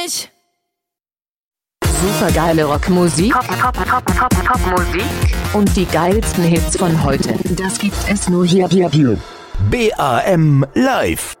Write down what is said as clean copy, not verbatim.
Supergeile Rockmusik. Top-Musik. Und die geilsten Hits von heute. Das gibt es nur hier. BAM Live.